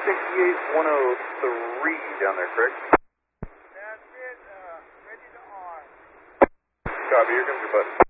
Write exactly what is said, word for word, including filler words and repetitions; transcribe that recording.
sixty-eight one oh three down there, correct? That's it, uh, ready to arm. Copy, here comes your button.